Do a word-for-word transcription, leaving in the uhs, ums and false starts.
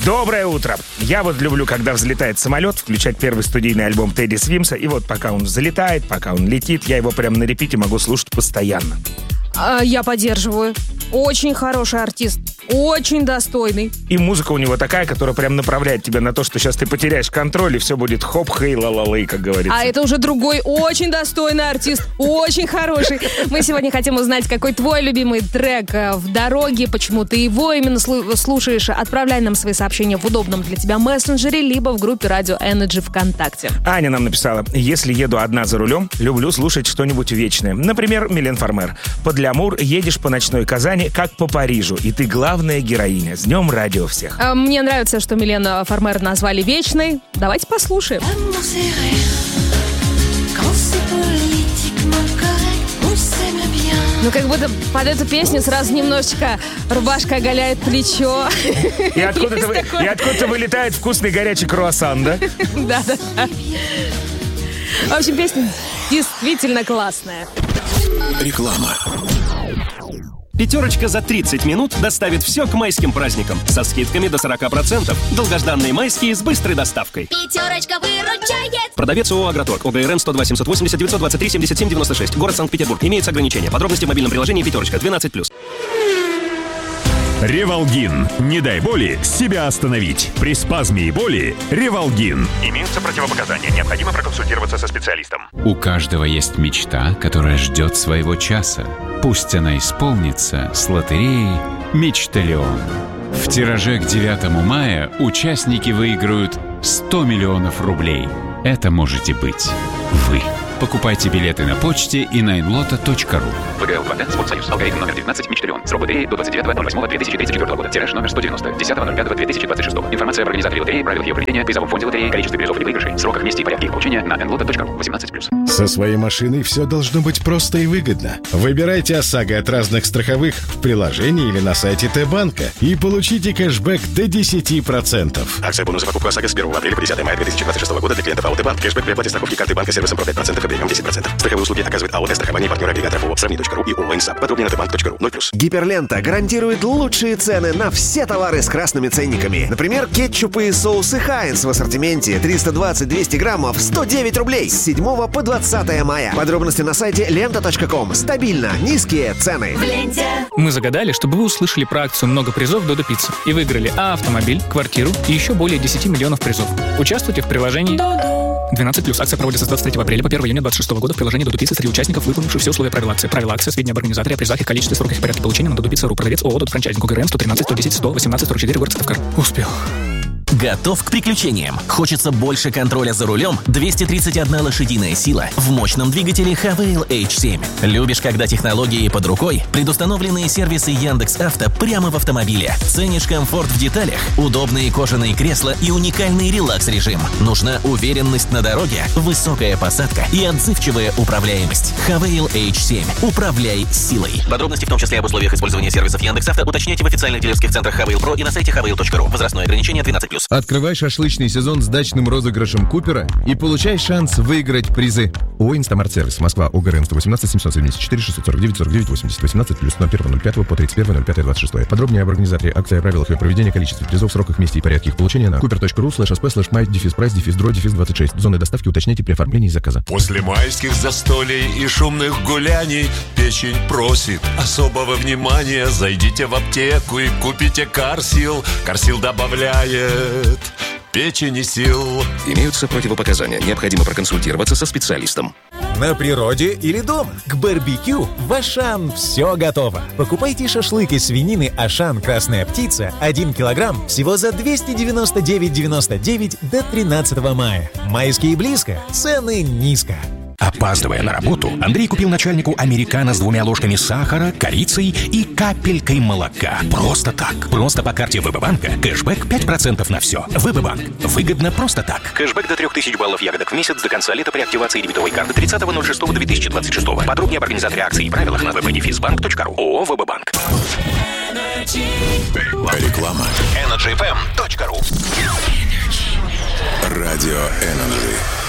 Доброе утро. Я вот люблю, когда взлетает самолет, включать первый студийный альбом Тедди Свимса. И вот пока он взлетает, пока он летит, я его прям на репите могу слушать постоянно. А, я поддерживаю. Очень хороший артист. Очень достойный. И музыка у него такая, которая прям направляет тебя на то, что сейчас ты потеряешь контроль, и все будет хоп-хей, ла-ла-лей, как говорится. А это уже другой очень достойный артист. Очень хороший. Мы сегодня хотим узнать, какой твой любимый трек в дороге, почему ты его именно слушаешь. Отправляй нам свои сообщения в удобном для тебя мессенджере, либо в группе Radio Energy ВКонтакте. Аня нам написала: если еду одна за рулем, люблю слушать что-нибудь вечное. Например, Милен Фармер. Под Лямур едешь по ночной Казани, как по Парижу, и ты главная героиня. С днем радио всех. А, мне нравится, что Милену Фармер назвали вечной. Давайте послушаем. Ну, как будто под эту песню сразу немножечко рубашка оголяет плечо. И откуда-то, вы, и откуда-то вылетает вкусный горячий круассан, да? Да, да. В общем, песня действительно классная. Реклама. Пятерочка за тридцать минут доставит все к майским праздникам. Со скидками до сорок процентов. Долгожданные майские с быстрой доставкой. Пятерочка выручает. Продавец ООО «Агроторг». ОГРН сто два семьсот восемьдесят девятьсот двадцать три семьдесят семь девяносто шесть. Город Санкт-Петербург. Имеются ограничения. Подробности в мобильном приложении «Пятерочка». двенадцать плюс. Ревалгин. Не дай боли себя остановить. При спазме и боли Ревалгин. Имеются противопоказания. Необходимо проконсультироваться со специалистом. У каждого есть мечта, которая ждет своего часа. Пусть она исполнится с лотереей «Мечталион». В тираже к девятому мая участники выиграют сто миллионов рублей. Это можете быть вы. Покупайте билеты на почте и на инлота точка ру. ВГЛ два пять, Спортсоюз. Алгоритм номер девятнадцать, Мечталион. Срок лотереи до двадцать девятого ноль восьмого две тысячи тридцать четвёртого года. Тираж номер сто девяносто. десятого ноль пятого две тысячи двадцать шестого. Информация об организаторе лотереи, правилах ее проведения, призовом фонде лотереи, количестве призов или выигрышей, сроках, месте и порядке их получения на инлота точка ру. восемнадцать плюс. Со своей машиной все должно быть просто и выгодно. Выбирайте ОСАГО от разных страховых в приложении или на сайте Т-банка и получите кэшбэк до десять процентов. Акция бонуса покупка ОСАГО с первого апреля по десятого мая две тысячи двадцать шестого года для клиентов АО Т-банк. Кэшбэк при оплате страховки карты банка сервисом про пять процентов и премиум десять процентов. Страховые услуги оказывает АО «Страхование» и партнер-агрегатор ООО «Сравни точка ру» и ООО «Инсап». Подробнее на тэ банк точка ру. ноль плюс. Гиперлента гарантирует лучшие цены на все товары с красными ценниками. Например, кетчупы и соусы Хайнс в ассортименте триста двадцать двести граммов сто девять рублей с седьмого по двадцатое мая. Подробности на сайте лента точка ком. Стабильно низкие цены. В ленте. Мы загадали, чтобы вы услышали про акцию «Много призов Додо Пицца» и выиграли а автомобиль, квартиру и еще более десять миллионов призов. Участвуйте в приложении двенадцать плюс. Акция проводится с двадцать третьего апреля по первого июня двадцать шестого года в приложении Додо Пицца среди участников, выполнивших все условия правил акции. Правила акции, сведения об организаторе, о призах, их количестве, сроках и порядке получения на Додо Пицца точка ру. Продавец ООО «Додо Франчайзинг». ОГРН сто тринадцать сто десять сто восемнадцать сорок четыре. Город Сыктывкар. Успел. Готов к приключениям? Хочется больше контроля за рулем? двести тридцать одна лошадиная сила в мощном двигателе Хавейл эйч семь. Любишь, когда технологии под рукой? Предустановленные сервисы Яндекс.Авто прямо в автомобиле. Ценишь комфорт в деталях? Удобные кожаные кресла и уникальный релакс-режим. Нужна уверенность на дороге? Высокая посадка и отзывчивая управляемость. Хавейл эйч семь. Управляй силой. Подробности, в том числе об условиях использования сервисов Яндекс.Авто, уточняйте в официальных дилерских центрах Хавейл Про и на сайте хавейл точка ру. Возрастное ограничение двенадцать плюс. Открывай шашлычный сезон с дачным розыгрышем Купера и получай шанс выиграть призы. ООО «Инстамарт-сервис», Москва, ОГРН сто восемнадцать семьсот семьдесят четыре шестьсот сорок девять сорок девять восемьдесят. восемнадцать плюс. ноль первого ноль пятого по тридцать первое ноль пятое двадцать шестое. Подробнее об организаторе акции, о правилах ее проведения, количестве призов, сроках, месте и порядке их получения на купер точка ру слэш асп слэш май дефис прайс дефис дро дефис двадцать шесть. Зоны доставки уточняйте при оформлении заказа. После майских застолий и шумных гуляний печень просит особого внимания. Зайдите в аптеку и купите Карсил. Карсил добавляет печени сил. Имеются противопоказания. Необходимо проконсультироваться со специалистом. На природе или дома? К барбекю в Ашан все готово. Покупайте шашлык из свинины Ашан «Красная птица» один килограмм всего за двести девяносто девять девяносто девять до тринадцатого мая. Майские близко, цены низко. Опаздывая на работу, Андрей купил начальнику американо с двумя ложками сахара, корицей и капелькой молока. Просто так. Просто по карте ВБ-банка. Кэшбэк пять процентов на все. ВБ-банк. Выгодно просто так. Кэшбэк до трех тысяч баллов ягодок в месяц до конца лета при активации дебетовой карты тридцатого ноль шестого две тысячи двадцать шестого. Подробнее об организаторе акций и правилах на веб дефис банк точка ру. ООО «ВБ-банк». Реклама. энерджи эф эм точка ру. Радио Energy.